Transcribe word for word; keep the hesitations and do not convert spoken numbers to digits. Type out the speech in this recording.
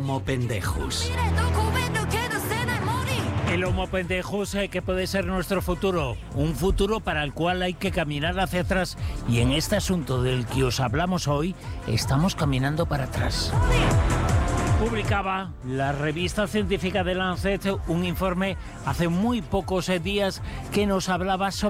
Homo pendejus. El Homo pendejus eh, que puede ser nuestro futuro, un futuro para el cual hay que caminar hacia atrás, y en este asunto del que os hablamos hoy, estamos caminando para atrás. Publicaba la revista científica de Lancet un informe hace muy pocos días que nos hablaba sobre